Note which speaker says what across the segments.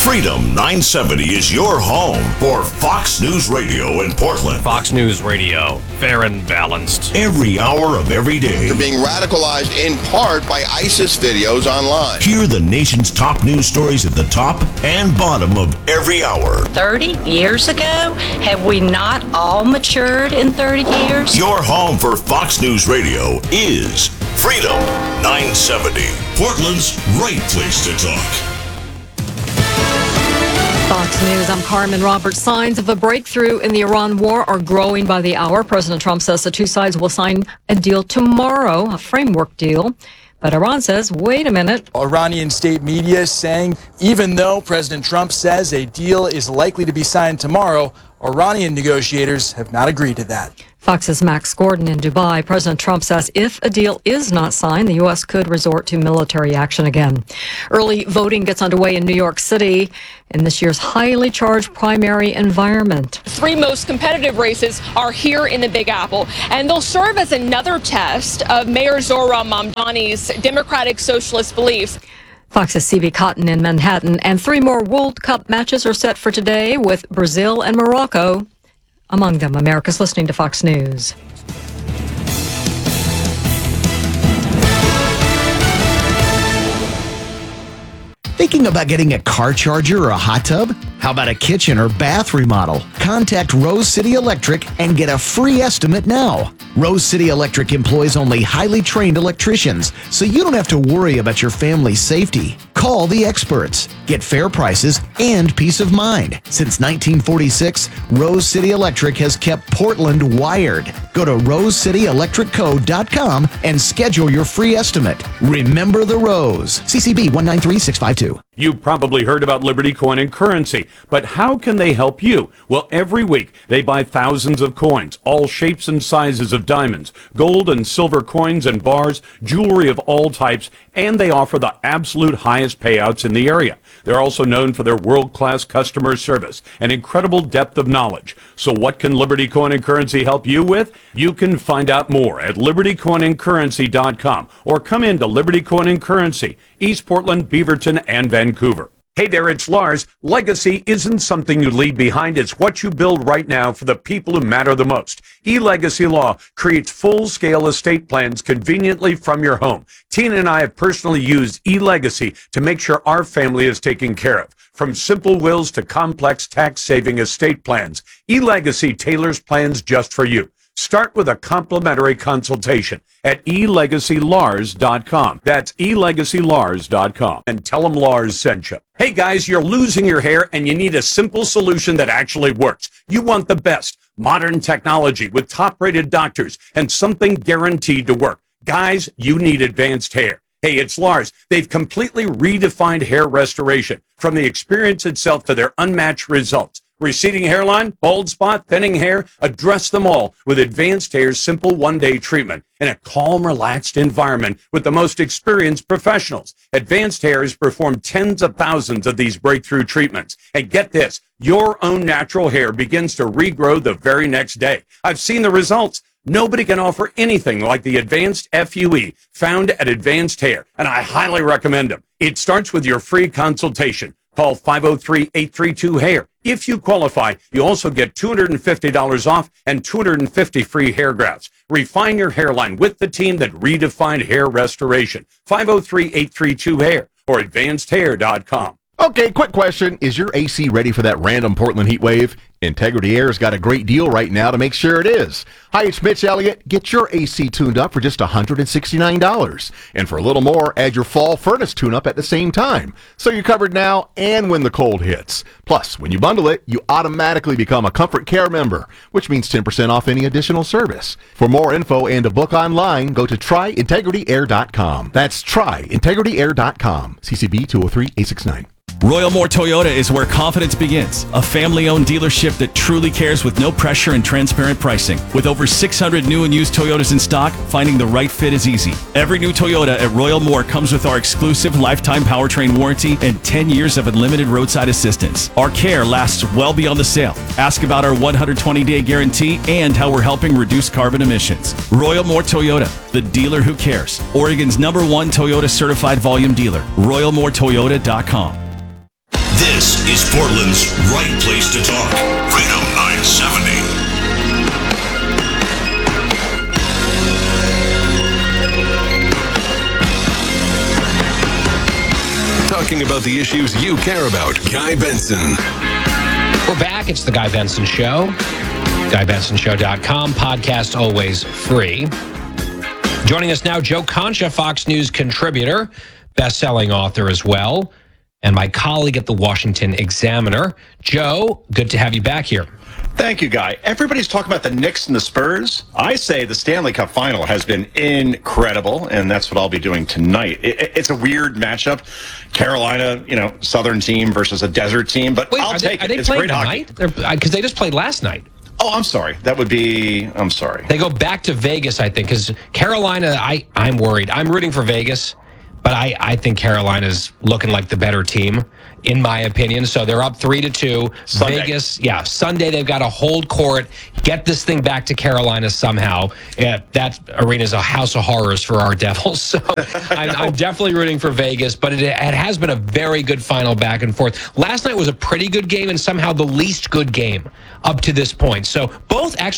Speaker 1: Freedom 970 is your home for Fox News Radio in Portland.
Speaker 2: Fox News Radio, fair and balanced.
Speaker 1: Every hour of every day.
Speaker 3: They're being radicalized in part by ISIS videos online.
Speaker 1: Hear the nation's top news stories at the top and bottom of every hour.
Speaker 4: 30 years ago? Have we not all matured in 30 years?
Speaker 1: Your home for Fox News Radio is Freedom 970. Portland's right place to talk.
Speaker 5: Fox News, I'm Carmen Roberts. Signs of a breakthrough in the Iran war are growing by the hour. President Trump says the two sides will sign a deal tomorrow, a framework deal. But Iran says, wait a minute.
Speaker 6: Iranian state media saying even though President Trump says a deal is likely to be signed tomorrow, Iranian negotiators have not agreed to that.
Speaker 5: Fox's Max Gordon in Dubai. President Trump says if a deal is not signed, the U.S. could resort to military action again. Early voting gets underway in New York City in this year's highly charged primary environment.
Speaker 7: The three most competitive races are here in the Big Apple, and they'll serve as another test of Mayor Zohran Mamdani's democratic socialist beliefs.
Speaker 5: Fox's CB Cotton in Manhattan. And three more World Cup matches are set for today with Brazil and Morocco among them. America's listening to Fox News.
Speaker 8: Thinking about getting a car charger or a hot tub? How about a kitchen or bath remodel? Contact Rose City Electric and get a free estimate now. Rose City Electric employs only highly trained electricians, so you don't have to worry about your family's safety. Call the experts. Get fair prices and peace of mind. Since 1946, Rose City Electric has kept Portland wired. Go to rosecityelectricco.com and schedule your free estimate. Remember the Rose. CCB 193652.
Speaker 9: You probably heard about Liberty Coin and Currency, but how can they help you? Well, every week they buy thousands of coins, all shapes and sizes of diamonds, gold and silver coins and bars, jewelry of all types, and they offer the absolute highest payouts in the area. They're also known for their world-class customer service and incredible depth of knowledge. So what can Liberty Coin and Currency help you with? You can find out more at libertycoinandcurrency.com or come into Liberty Coin and Currency, East Portland, Beaverton, and Vancouver. Hey there, it's Lars. Legacy isn't something you leave behind. It's what you build right now for the people who matter the most. eLegacy Law creates full-scale estate plans conveniently from your home. Tina and I have personally used eLegacy to make sure our family is taken care of. From simple wills to complex tax-saving estate plans, eLegacy tailors plans just for you. Start with a complimentary consultation at elegacylars.com. That's elegacylars.com. And tell them Lars sent you. Hey guys, you're losing your hair and you need a simple solution that actually works. You want the best modern technology with top-rated doctors and something guaranteed to work. Guys, you need advanced hair. Hey, it's Lars. They've completely redefined hair restoration, from the experience itself to their unmatched results. Receding hairline, bald spot, thinning hair, address them all with Advanced Hair's simple one-day treatment in a calm, relaxed environment with the most experienced professionals. Advanced Hair has performed tens of thousands of these breakthrough treatments. And get this, your own natural hair begins to regrow the very next day. I've seen the results. Nobody can offer anything like the Advanced FUE found at Advanced Hair, and I highly recommend them. It starts with your free consultation. Call 503-832-HAIR. If you qualify, you also get $250 off and 250 free hair grafts. Refine your hairline with the team that redefined hair restoration. 503-832-HAIR or advancedhair.com.
Speaker 10: Okay, quick question. Is your AC ready for that random Portland heat wave? Integrity Air's got a great deal right now to make sure it is. Hi, it's Mitch Elliott. Get your AC tuned up for just $169. And for a little more, add your fall furnace tune-up at the same time. So you're covered now and when the cold hits. Plus, when you bundle it, you automatically become a Comfort Care member, which means 10% off any additional service. For more info and to book online, go to tryintegrityair.com. That's tryintegrityair.com. CCB 203-869.
Speaker 11: Royal Moore Toyota is where confidence begins. A family-owned dealership that truly cares with no pressure and transparent pricing. With over 600 new and used Toyotas in stock, finding the right fit is easy. Every new Toyota at Royal Moore comes with our exclusive lifetime powertrain warranty and 10 years of unlimited roadside assistance. Our care lasts well beyond the sale. Ask about our 120-day guarantee and how we're helping reduce carbon emissions. Royal Moore Toyota, the dealer who cares. Oregon's #1 Toyota certified volume dealer. RoyalMoreToyota.com.
Speaker 1: This is Portland's right place to talk. Freedom 970.
Speaker 12: Talking about the issues you care about. Guy Benson.
Speaker 13: We're back. It's the Guy Benson Show. GuyBensonShow.com. Podcast always free. Joining us now, Joe Concha, Fox News contributor, best-selling author as well, and my colleague at the Washington Examiner. Joe, good to have you back here.
Speaker 14: Thank you, Guy. Everybody's talking about the Knicks and the Spurs. I say the Stanley Cup final has been incredible, and that's what I'll be doing tonight. It's a weird matchup. Carolina, Southern team versus a desert team, but I'll take it. It's great hockey.
Speaker 13: Because they just played last night.
Speaker 14: Oh, I'm sorry. I'm sorry.
Speaker 13: They go back to Vegas, I think, because Carolina, I'm worried. I'm rooting for Vegas, but I think Carolina's looking like the better team, in my opinion. So they're up 3-2.
Speaker 14: Sunday.
Speaker 13: Vegas, Sunday they've got to hold court, get this thing back to Carolina somehow. Yeah, that arena's a house of horrors for our Devils. So I'm definitely rooting for Vegas, but it has been a very good final back and forth. Last night was a pretty good game and somehow the least good game up to this point. So both the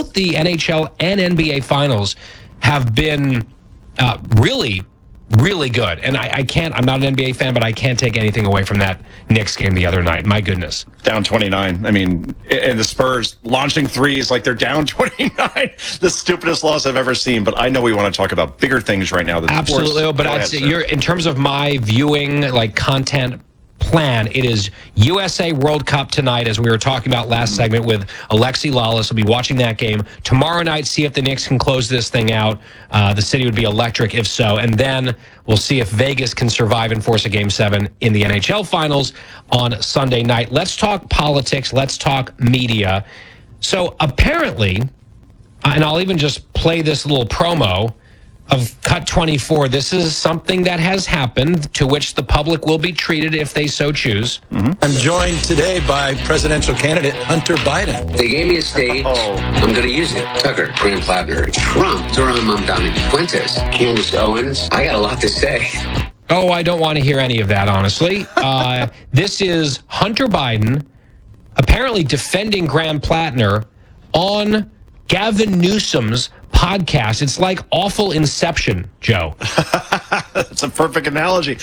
Speaker 13: NHL and NBA finals have been really good. And I'm not an NBA fan, but I can't take anything away from that Knicks game the other night. My goodness.
Speaker 14: Down 29. I mean, and the Spurs launching threes like they're down 29. The stupidest loss I've ever seen. But I know we want to talk about bigger things right now.
Speaker 13: Absolutely. But I'd say in terms of my viewing, content plan, it is USA World Cup tonight, as we were talking about last segment with Alexi Lawless. We'll be watching that game. Tomorrow night, see if the Knicks can close this thing out. The city would be electric if so. And then we'll see if Vegas can survive and force a Game 7 in the NHL Finals on Sunday night. Let's talk politics. Let's talk media. So apparently, and I'll even just play this little promo of Cut 24. This is something that has happened, to which the public will be treated if they so choose.
Speaker 15: I'm joined today by presidential candidate Hunter Biden.
Speaker 16: They gave me a stage. I'm going to use it. Tucker, Graham Plattner, Trump, Zoran Mamdani Fuentes, Candace Owens. I got a lot to say.
Speaker 13: Oh, I don't want to hear any of that, honestly. This is Hunter Biden apparently defending Graham Plattner on Gavin Newsom's podcast. It's like awful Inception, Joe.
Speaker 14: That's a perfect analogy.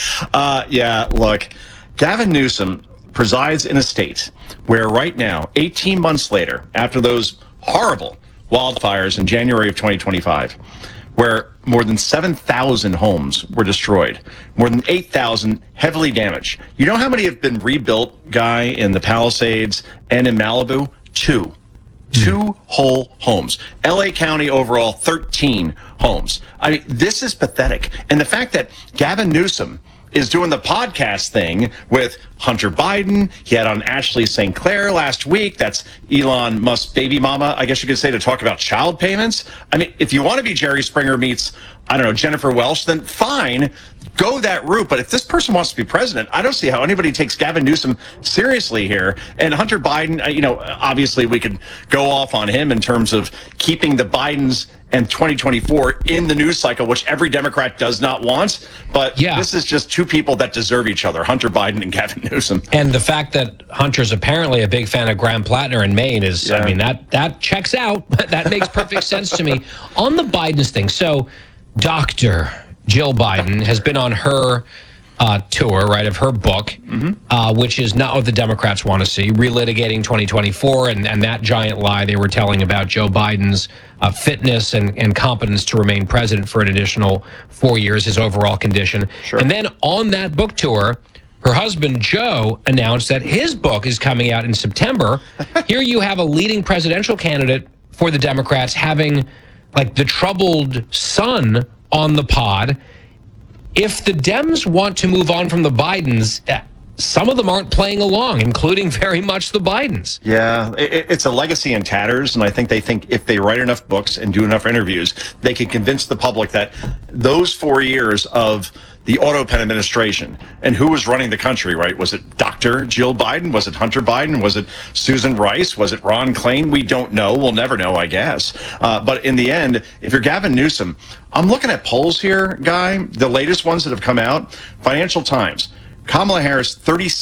Speaker 14: Look, Gavin Newsom presides in a state where right now, 18 months later, after those horrible wildfires in January of 2025, where more than 7,000 homes were destroyed, more than 8,000 heavily damaged. You know how many have been rebuilt, Guy, in the Palisades and in Malibu? Two whole homes. LA County overall, 13 homes. I mean, this is pathetic. And the fact that Gavin Newsom is doing the podcast thing with Hunter Biden. He had on Ashley St. Clair last week. That's Elon Musk's baby mama, I guess you could say, to talk about child payments. I mean, if you want to be Jerry Springer meets, Jennifer Welch, then fine, go that route. But if this person wants to be president, I don't see how anybody takes Gavin Newsom seriously here. And Hunter Biden, obviously we could go off on him in terms of keeping the Bidens and 2024 in the news cycle, which every Democrat does not want. But this is just two people that deserve each other, Hunter Biden and Gavin Newsom.
Speaker 13: And the fact that Hunter's apparently a big fan of Graham Plattner in Maine is, that checks out. That makes perfect sense to me. On the Bidens thing, so Dr. Jill Biden has been on her tour, right, of her book, which is not what the Democrats want to see, relitigating 2024 and that giant lie they were telling about Joe Biden's fitness and competence to remain president for an additional 4 years, his overall condition. Sure. And then on that book tour, her husband, Joe, announced that his book is coming out in September. Here you have a leading presidential candidate for the Democrats having, the troubled son on the pod. If the Dems want to move on from the Bidens, some of them aren't playing along, including very much the Bidens.
Speaker 14: Yeah, it's a legacy in tatters, and I think they think if they write enough books and do enough interviews, they can convince the public that those 4 years of the Auto Pen administration and who was running the country, right? Was it Dr. Jill Biden? Was it Hunter Biden? Was it Susan Rice? Was it Ron Klain? We don't know. We'll never know, I guess. But in the end, if you're Gavin Newsom, I'm looking at polls here, Guy, the latest ones that have come out. Financial Times, Kamala Harris,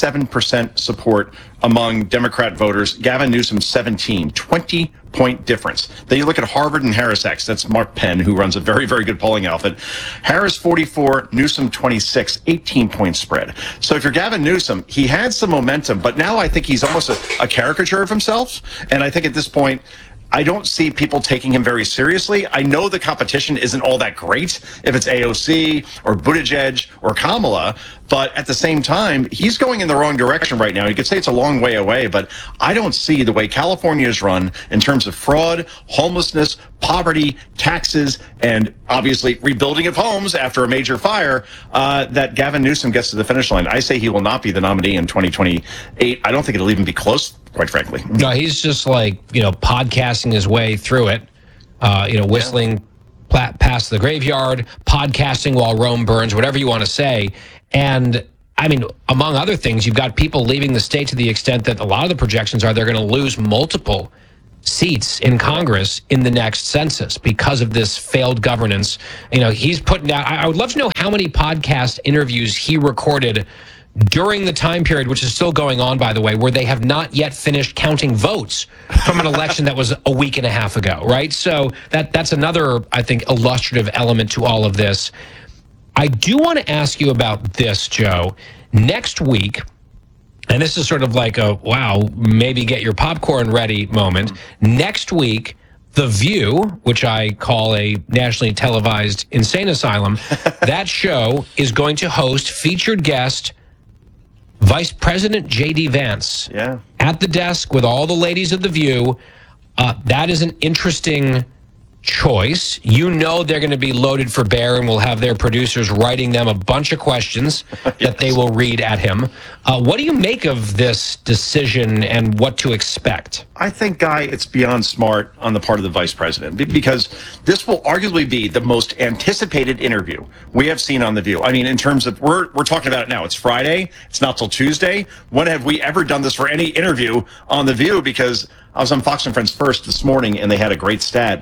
Speaker 14: 37% support among Democrat voters. Gavin Newsom, 17, 20-point difference. Then you look at Harvard and HarrisX. That's Mark Penn, who runs a very, very good polling outfit. Harris, 44, Newsom, 26, 18-point spread. So if you're Gavin Newsom, he had some momentum, but now I think he's almost a caricature of himself. And I think at this point, I don't see people taking him very seriously. I know the competition isn't all that great if it's AOC or Buttigieg or Kamala, but at the same time, he's going in the wrong direction right now. You could say it's a long way away, but I don't see the way California is run in terms of fraud, homelessness, poverty, taxes, and obviously rebuilding of homes after a major fire, that Gavin Newsom gets to the finish line. I say he will not be the nominee in 2028. I don't think it'll even be close, quite frankly.
Speaker 13: No, he's just like, podcasting his way through it, whistling past the graveyard, podcasting while Rome burns, whatever you want to say. And I mean, among other things, you've got people leaving the state to the extent that a lot of the projections are they're going to lose multiple seats in Congress in the next census because of this failed governance. He's putting out, I would love to know how many podcast interviews he recorded during the time period, which is still going on, by the way, where they have not yet finished counting votes from an election that was a week and a half ago, right? So that's another, I think, illustrative element to all of this. I do want to ask you about this, Joe. Next week, and this is sort of like a, wow, maybe get your popcorn ready moment. Next week, The View, which I call a nationally televised insane asylum, that show is going to host featured guest Vice President J.D. Vance at the desk with all the ladies of The View. That is an interesting choice. They're going to be loaded for bear and will have their producers writing them a bunch of questions that they will read at him. What do you make of this decision and what to expect?
Speaker 14: I think, Guy, it's beyond smart on the part of the vice president, because this will arguably be the most anticipated interview we have seen on The View. I mean, in terms of, we're talking about it now. It's Friday. It's not till Tuesday. When have we ever done this for any interview on The View? Because I was on Fox and Friends First this morning, and they had a great stat.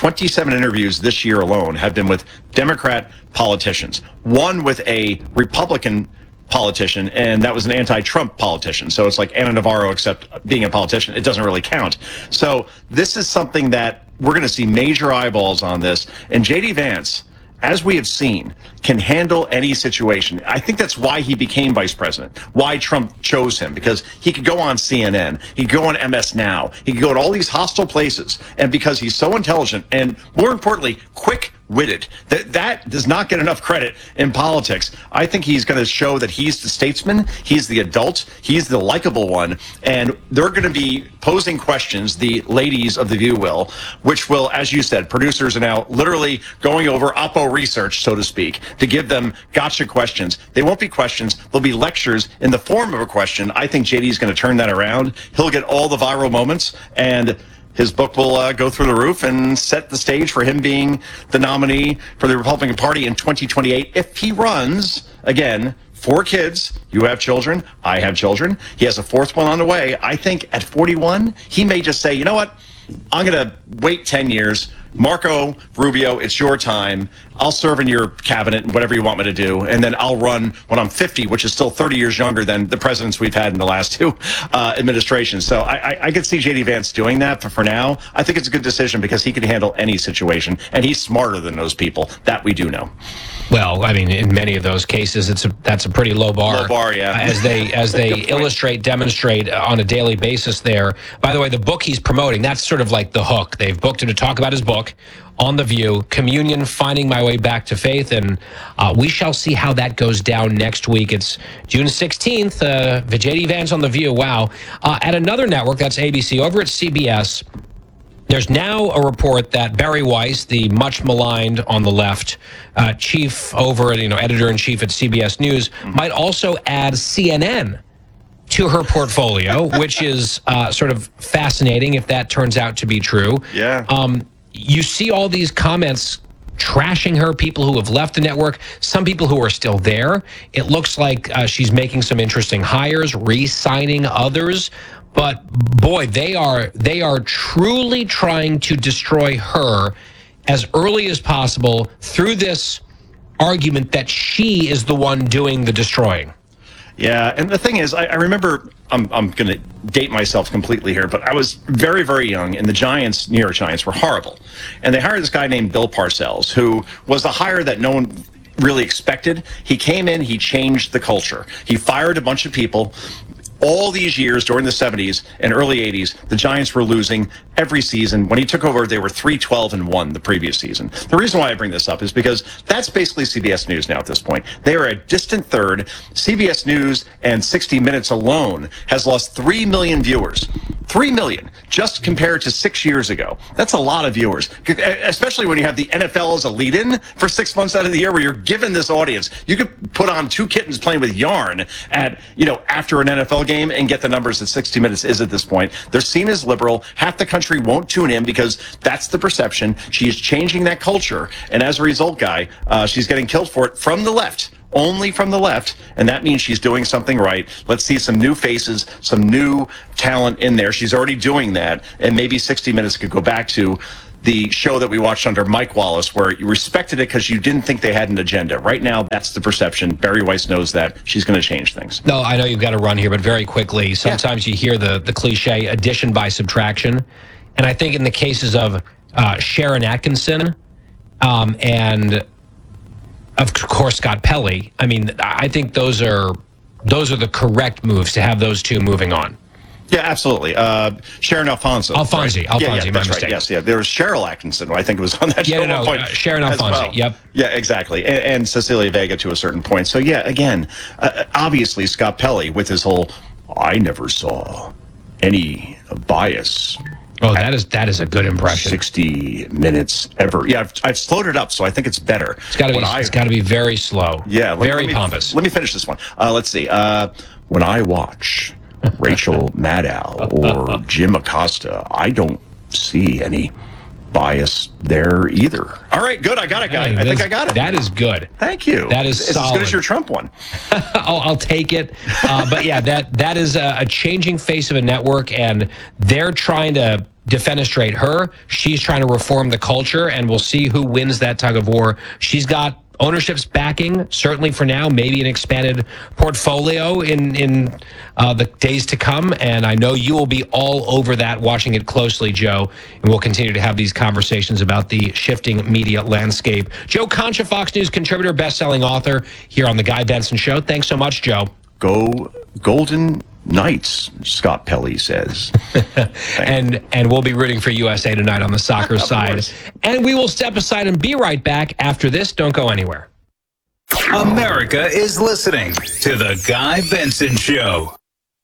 Speaker 14: 27 interviews this year alone have been with Democrat politicians, one with a Republican politician, and that was an anti-Trump politician. So it's like Ana Navarro, except being a politician, it doesn't really count. So this is something that we're going to see major eyeballs on this. And J.D. Vance, as we have seen, can handle any situation. I think that's why he became vice president, why Trump chose him, because he could go on CNN, he could go on MS Now, he could go to all these hostile places, and because he's so intelligent and, more importantly, quick-witted, that does not get enough credit in politics. I think he's going to show that he's the statesman, he's the adult, he's the likable one, and they're going to be posing questions, the ladies of The View will, which will, as you said, producers are now literally going over Oppo research, so to speak, to give them gotcha questions. They won't be questions. They'll be lectures in the form of a question. I think JD is going to turn that around. He'll get all the viral moments, and his book will go through the roof and set the stage for him being the nominee for the Republican Party in 2028 if he runs, again, 4 kids. You have children. I have children. He has a 4th one on the way. I think at 41, he may just say, you know what? I'm going to wait 10 years. Marco Rubio, it's your time. I'll serve in your cabinet and whatever you want me to do. And then I'll run when I'm 50, which is still 30 years younger than the presidents we've had in the last 2 administrations. So I could see J.D. Vance doing that. But for now, I think it's a good decision because he can handle any situation. And he's smarter than those people. That we do know.
Speaker 13: Well, I mean, in many of those cases, that's a pretty low bar.
Speaker 14: Low bar, yeah.
Speaker 13: As they illustrate, demonstrate on a daily basis there. By the way, the book he's promoting, that's sort of like the hook. They've booked him to talk about his book on The View, Communion, Finding My Way Back to Faith, and we shall see how that goes down next week. It's June 16th, J.D. Vance on The View. Wow. At another network, that's ABC, over at CBS, there's now a report that Barry Weiss, the much maligned on the left chief over at, editor-in-chief at CBS News, might also add CNN to her portfolio, which is sort of fascinating if that turns out to be true.
Speaker 14: Yeah.
Speaker 13: You see all these comments trashing her, people who have left the network, some people who are still there. It looks like she's making some interesting hires, re-signing others. But boy, they are truly trying to destroy her as early as possible through this argument that she is the one doing the destroying.
Speaker 14: Yeah, and the thing is, I remember, I'm going to date myself completely here, but I was very, very young, and the Giants, New York Giants, were horrible. And they hired this guy named Bill Parcells, who was the hire that no one really expected. He came in, he changed the culture. He fired a bunch of people. All these years during the 70s and early 80s, the Giants were losing every season. When he took over, they were 3-12-1 the previous season. The reason why I bring this up is because that's basically CBS News now at this point. They are a distant third. CBS News and 60 Minutes alone has lost 3 million viewers. 3 million, just compared to 6 years ago. That's a lot of viewers, especially when you have the NFL as a lead-in for 6 months out of the year where you're given this audience. You could put on two kittens playing with yarn at, after an NFL game and get the numbers that 60 Minutes is at this point. They're seen as liberal. Half the country won't tune in because that's the perception. She is changing that culture. And as a result, Guy, she's getting killed for it from the left. Only from the left, and that means she's doing something right. Let's see some new faces, some new talent in there. She's already doing that, and maybe 60 Minutes could go back to the show that we watched under Mike Wallace, where you respected it because you didn't think they had an agenda. Right now, that's the perception. Barry Weiss knows that. She's going to change things.
Speaker 13: No, I know you've got to run here, but very quickly, sometimes you hear the cliche addition by subtraction, and I think in the cases of Sharon Atkinson and of course, Scott Pelley. I mean, I think those are the correct moves to have those two moving on.
Speaker 14: Yeah, absolutely. Sharon Alfonso.
Speaker 13: Alfonsi,
Speaker 14: right?
Speaker 13: my
Speaker 14: that's
Speaker 13: mistake.
Speaker 14: Right. Yes, yeah. There was Cheryl Atkinson, who I think was on that show at one point.
Speaker 13: Sharon Alfonsi,
Speaker 14: well.
Speaker 13: yep.
Speaker 14: Yeah, exactly. And Cecilia Vega to a certain point. So, yeah, again, obviously Scott Pelley with his whole, I never saw any bias.
Speaker 13: Oh, that is a good impression.
Speaker 14: 60 Minutes ever. Yeah, I've slowed it up, so I think it's better.
Speaker 13: It's got to be very slow.
Speaker 14: Yeah,
Speaker 13: very pompous.
Speaker 14: Let me finish this one. Let's see. When I watch Rachel Maddow or Jim Acosta, I don't see any bias there either. All right, good. I got it, guy. I think I got it.
Speaker 13: That is good.
Speaker 14: Thank you.
Speaker 13: That is
Speaker 14: it's
Speaker 13: solid.
Speaker 14: as good as your Trump one.
Speaker 13: I'll take it. But yeah, that is a changing face of a network, and they're trying to defenestrate her. She's trying to reform the culture, and we'll see who wins that tug of war. She's got ownership's backing, certainly for now, maybe an expanded portfolio in the days to come. And I know you will be all over that, watching it closely, Joe. And we'll continue to have these conversations about the shifting media landscape. Joe Concha, Fox News contributor, best-selling author here on The Guy Benson Show. Thanks so much, Joe.
Speaker 14: Go Golden Knights, Scott Pelley says.
Speaker 13: and we'll be rooting for USA tonight on the soccer side. And we will step aside and be right back after this. Don't go anywhere.
Speaker 17: America is listening to The Guy Benson Show.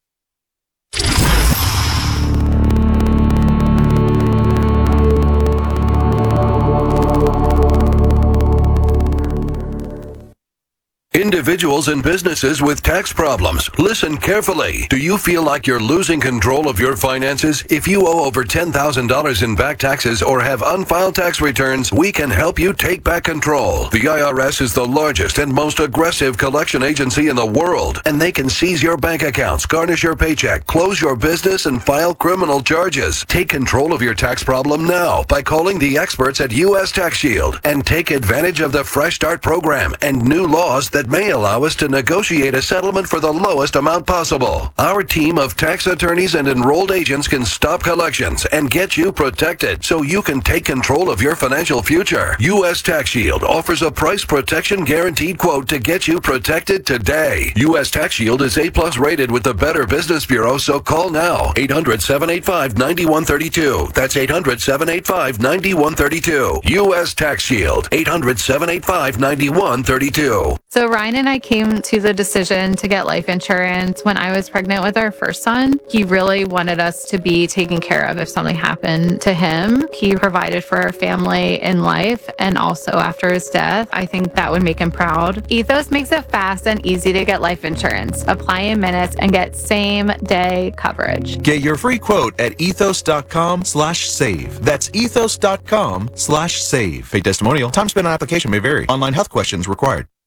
Speaker 18: Individuals and businesses with tax problems, listen carefully. Do you feel like you're losing control of your finances? If you owe over $10,000 in back taxes or have unfiled tax returns, we can help you take back control. The IRS is the largest and most aggressive collection agency in the world, and they can seize your bank accounts, garnish your paycheck, close your business, and file criminal charges. Take control of your tax problem now by calling the experts at U.S. Tax Shield and take advantage of the Fresh Start program and new laws that may allow us to negotiate a settlement for the lowest amount possible. Our team of tax attorneys and enrolled agents can stop collections and get you protected so you can take control of your financial future. U.S. Tax Shield offers a price protection guaranteed quote to get you protected today. U.S. Tax Shield is A+ rated with the Better Business Bureau, so call now. 800-785-9132. That's 800-785-9132. U.S. Tax Shield. 800-785-9132.
Speaker 19: So Ryan and I came to the decision to get life insurance when I was pregnant with our first son. He really wanted us to be taken care of if something happened to him. He provided for our family in life and also after his death. I think that would make him proud. Ethos makes it fast and easy to get life insurance. Apply in minutes and get same-day coverage.
Speaker 20: Get your free quote at ethos.com/save. That's ethos.com/save. Paid testimonial. Time spent on application may vary. Online health questions required.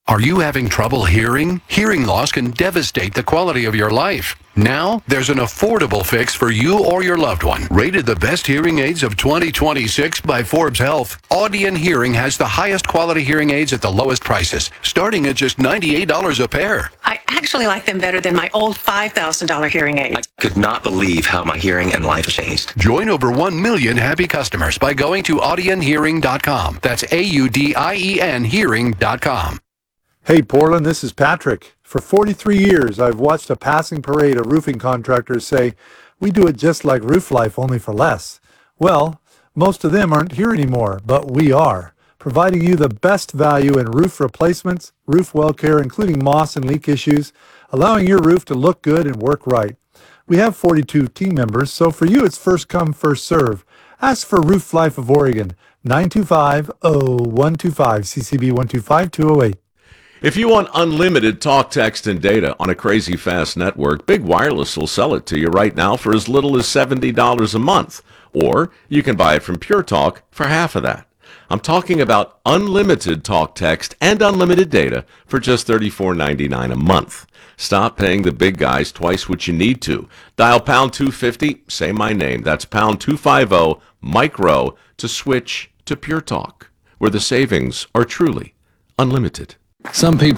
Speaker 18: Are you having trouble hearing? Hearing loss can devastate the quality of your life. Now, there's an affordable fix for you or your loved one. Rated the best hearing aids of 2026 by Forbes Health, Audion Hearing has the highest quality hearing aids at the lowest prices, starting at just $98 a pair.
Speaker 21: I actually like them better than my old $5,000 hearing aid.
Speaker 22: I could not believe how my hearing and life changed.
Speaker 18: Join over 1 million happy customers by going to audionhearing.com. That's AUDIEN hearing.com.
Speaker 23: Hey Portland, this is Patrick. For 43 years, I've watched a passing parade of roofing contractors say, we do it just like Roof Life, only for less. Well, most of them aren't here anymore, but we are, providing you the best value in roof replacements, roof well care, including moss and leak issues, allowing your roof to look good and work right. We have 42 team members, so for you it's first come, first serve. Ask for Roof Life of Oregon, 925-0125, CCB 125208.
Speaker 24: If you want unlimited talk, text, and data on a crazy fast network, Big Wireless will sell it to you right now for as little as $70 a month. Or you can buy it from Pure Talk for half of that. I'm talking about unlimited talk, text, and unlimited data for just $34.99 a month. Stop paying the big guys twice what you need to. Dial pound 250, say my name. That's pound 250, Mike Rowe, to switch to Pure Talk, where the savings are truly unlimited.
Speaker 25: Some people